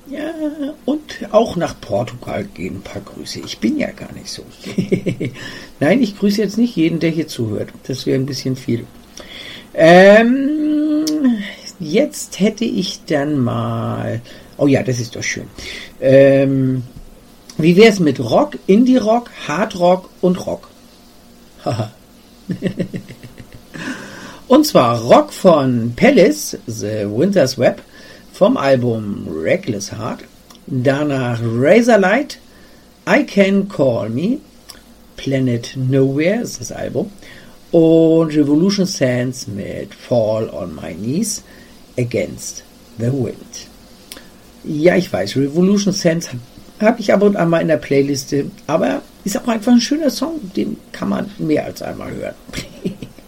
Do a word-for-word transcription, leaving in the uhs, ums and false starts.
Ja, und auch nach Portugal gehen ein paar Grüße. Ich bin ja gar nicht so. Nein, ich grüße jetzt nicht jeden, der hier zuhört. Das wäre ein bisschen viel. Ähm, jetzt hätte ich dann mal... Oh ja, das ist doch schön. Ähm, wie wäre es mit Rock, Indie-Rock, Hard-Rock und Rock? Haha. Und zwar Rock von Palace, The Winter's Web, vom Album Reckless Heart. Danach Razorlight, I Can Call Me, Planet Nowhere ist das Album. Und Revolution Sands mit Fall on My Knees, Against the Wind. Ja, ich weiß, Revolution Sands habe ich ab und an mal in der Playliste, aber ist auch einfach ein schöner Song, den kann man mehr als einmal hören.